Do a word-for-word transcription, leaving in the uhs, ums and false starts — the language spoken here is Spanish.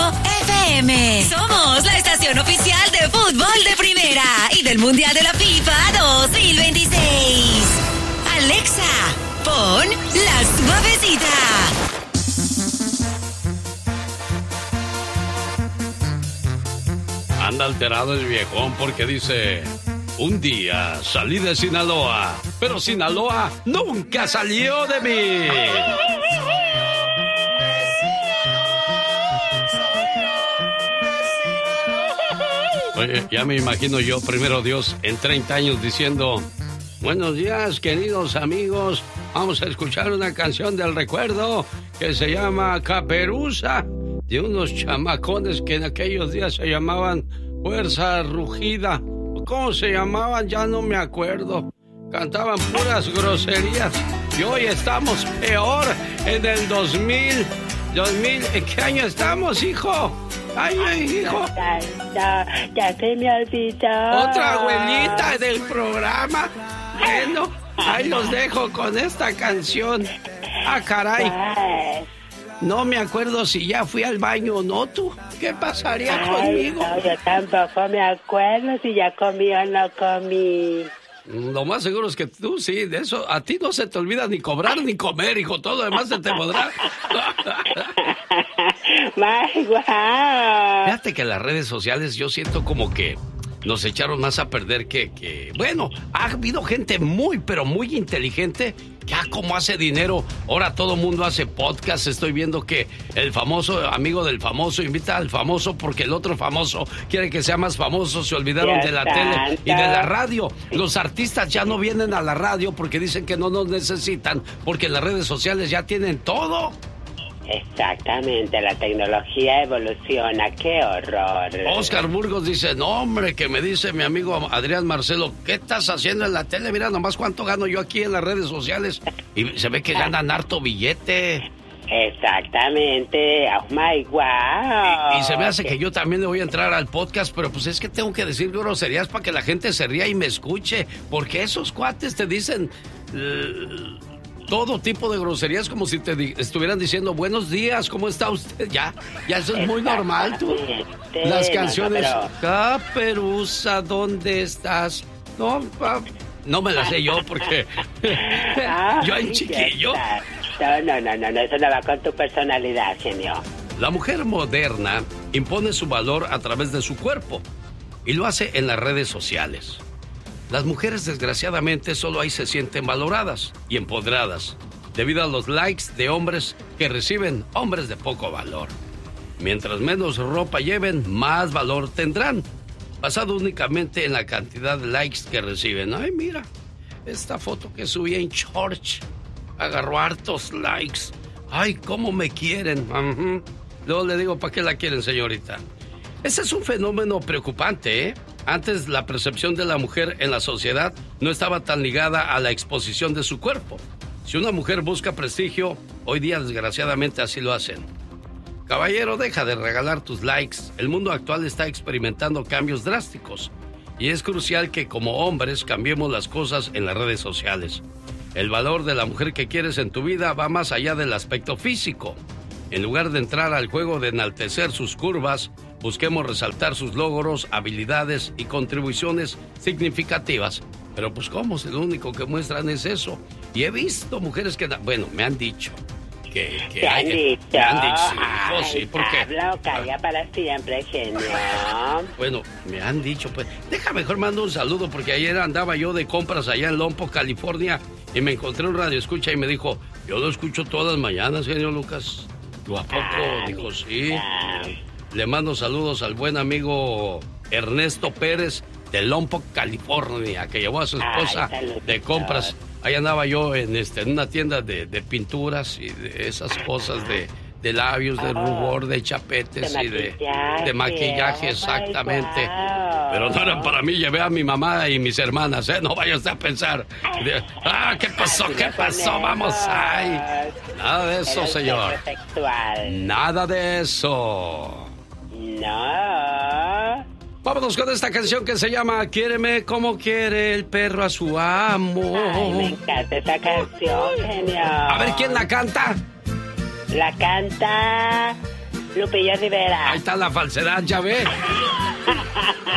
F M. Somos la estación oficial de fútbol de primera y del Mundial de la FIFA dos mil veintiséis. Alexa, pon La Suavecita. Anda alterado el viejón porque dice: un día salí de Sinaloa, pero Sinaloa nunca salió de mí. Oye, ya me imagino yo, primero Dios, en treinta años diciendo: buenos días, queridos amigos, vamos a escuchar una canción del recuerdo que se llama Caperuza, de unos chamacones que en aquellos días se llamaban Fuerza Rugida. ¿Cómo se llamaban? Ya no me acuerdo. Cantaban puras groserías. Y hoy estamos peor en el dos mil. dos mil, ¿en qué año estamos, hijo? Ay, hijo. Ya, ya, ya se me olvidó. Otra abuelita del programa. Bueno, ahí los dejo con esta canción. Ah, caray. No me acuerdo si ya fui al baño o no, tú. ¿Qué pasaría Ay, conmigo? No, yo tampoco me acuerdo si ya comí o no comí. Lo más seguro es que tú sí, de eso a ti no se te olvida ni cobrar ni comer, hijo. Todo lo demás se te podrá. ¡Ay, guau! Fíjate que las redes sociales yo siento como que nos echaron más a perder que, que... Bueno, ha habido gente muy, pero muy inteligente que ah, como hace dinero. Ahora todo mundo hace podcast. Estoy viendo que el famoso amigo del famoso invita al famoso porque el otro famoso quiere que sea más famoso. Se olvidaron Dios de la santo. tele y de la radio. Los artistas ya no vienen a la radio porque dicen que no nos necesitan, porque las redes sociales ya tienen todo. Exactamente, la tecnología evoluciona, qué horror. Oscar Burgos dice: no, hombre, que me dice mi amigo Adrián Marcelo, ¿qué estás haciendo en la tele? Mira nomás cuánto gano yo aquí en las redes sociales. Y se ve que ganan harto billete. Exactamente, oh my wow. Y, y se me hace que yo también le voy a entrar al podcast, pero pues es que tengo que decir groserías para que la gente se ría y me escuche, porque esos cuates te dicen... Uh, todo tipo de groserías, como si te di- estuvieran diciendo buenos días, ¿cómo está usted? Ya, ya eso es muy normal, tú. Las canciones, no, pero... Caperuza, ¿dónde estás? No, pa... no me las sé yo porque Ah, yo en sí, chiquillo. No, no, no, no, no, eso no va con tu personalidad, genio. La mujer moderna impone su valor a través de su cuerpo y lo hace en las redes sociales. Las mujeres, desgraciadamente, solo ahí se sienten valoradas y empoderadas debido a los likes de hombres que reciben hombres de poco valor. Mientras menos ropa lleven, más valor tendrán, basado únicamente en la cantidad de likes que reciben. Ay, mira, esta foto que subí en Church agarró hartos likes. Ay, cómo me quieren. Uh-huh. Luego le digo, ¿para qué la quieren, señorita? Ese es un fenómeno preocupante, ¿eh? Antes la percepción de la mujer en la sociedad no estaba tan ligada a la exposición de su cuerpo. Si una mujer busca prestigio, hoy día desgraciadamente así lo hacen. Caballero, deja de regalar tus likes. El mundo actual está experimentando cambios drásticos y es crucial que como hombres cambiemos las cosas en las redes sociales. El valor de la mujer que quieres en tu vida va más allá del aspecto físico. En lugar de entrar al juego de enaltecer sus curvas, busquemos resaltar sus logros, habilidades y contribuciones significativas. Pero pues cómo, si lo único que muestran es eso. Y he visto mujeres que, bueno, me han dicho que, que ¿Te hay, han dicho? me han dicho, sí, hijo, Ay, sí, porque Pablo, calla para siempre, genio. bueno, me han dicho, pues, deja mejor mando un saludo porque ayer andaba yo de compras allá en Lompoc, California, y me encontré un radio escucha y me dijo, yo lo escucho todas las mañanas, genio Lucas. ¿Tú a poco? Ah, Dijo, sí. ah. Le mando saludos al buen amigo Ernesto Pérez de Lompoc, California, que llevó a su esposa Ay, de compras. Ahí andaba yo en, este, en una tienda de, de pinturas y de esas cosas de, de labios, de rubor, de chapetes de y de, maquillaje, de maquillaje, oh, exactamente. wow. Pero no eran para mí, llevé a mi mamá y mis hermanas, ¿eh? No vayas a pensar. De, ah, ¿qué pasó? ¿Qué pasó? Vamos, ay. Nada de eso, señor. Nada de eso. No. Vámonos con esta canción que se llama Quiéreme como quiere el perro a su amo. Ay, me encanta esa canción, genio. A ver, ¿quién la canta? La canta Lupillo Rivera. Ahí está la falsedad, ya ve.